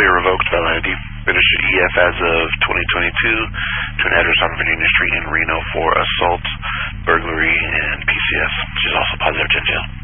clear revoked valid ID. Registered EF as of 2022 to an address on Virginia Street in Reno for assault, burglary, and PCS. She's also positive to jail.